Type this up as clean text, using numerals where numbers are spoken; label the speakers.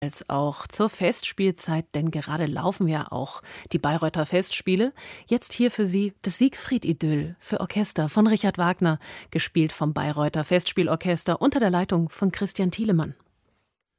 Speaker 1: Als auch zur Festspielzeit, denn gerade laufen ja auch die Bayreuther Festspiele. Jetzt hier für Sie das Siegfried-Idyll für Orchester von Richard Wagner, gespielt vom Bayreuther Festspielorchester unter der Leitung von Christian Thielemann.